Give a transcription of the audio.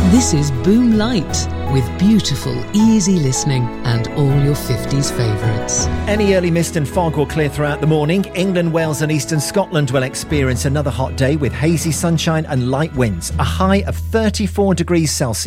This is Boom Light, with beautiful, easy listening and all your 50s favourites. Any early mist and fog will clear throughout the morning. England, Wales and eastern Scotland will experience another hot day with hazy sunshine and light winds. A high of 34 degrees Celsius.